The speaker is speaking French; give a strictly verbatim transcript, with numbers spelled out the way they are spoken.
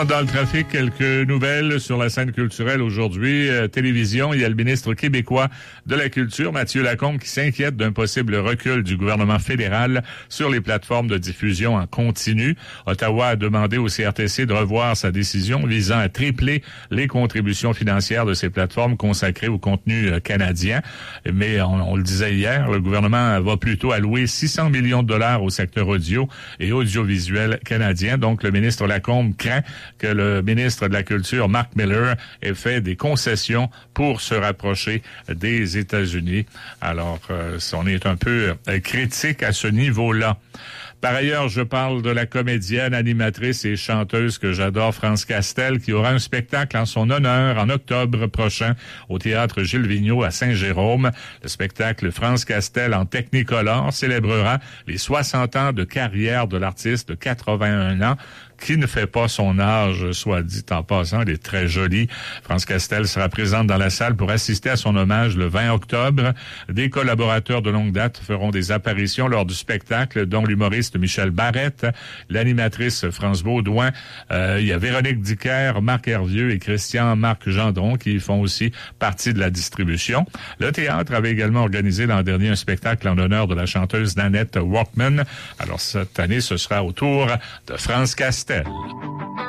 Dans le trafic, quelques nouvelles sur la scène culturelle aujourd'hui. Euh, télévision, il y a le ministre québécois de la Culture, Mathieu Lacombe, qui s'inquiète d'un possible recul du gouvernement fédéral sur les plateformes de diffusion en continu. Ottawa a demandé au C R T C de revoir sa décision visant à tripler les contributions financières de ces plateformes consacrées au contenu euh, canadien. Mais on, on le disait hier, le gouvernement va plutôt allouer six cents millions de dollars au secteur audio et audiovisuel canadien. Donc, le ministre Lacombe craint que le ministre de la Culture, Mark Miller, ait fait des concessions pour se rapprocher des États-Unis. Alors, euh, on est un peu euh, critique à ce niveau-là. Par ailleurs, je parle de la comédienne, animatrice et chanteuse que j'adore, France Castel, qui aura un spectacle en son honneur en octobre prochain au Théâtre Gilles Vigneault à Saint-Jérôme. Le spectacle France Castel en Technicolor célébrera les soixante ans de carrière de l'artiste de quatre-vingt-un ans, qui ne fait pas son âge, soit dit en passant, elle est très jolie. France Castel sera présente dans la salle pour assister à son hommage le vingt octobre. Des collaborateurs de longue date feront des apparitions lors du spectacle, dont l'humoriste Michel Barrette, l'animatrice France Baudouin. Euh, il y a Véronique Dicker, Marc Hervieux et Christian-Marc Gendron qui font aussi partie de la distribution. Le théâtre avait également organisé l'an dernier un spectacle en l'honneur de la chanteuse Nanette Walkman. Alors cette année, ce sera au tour de France Castel.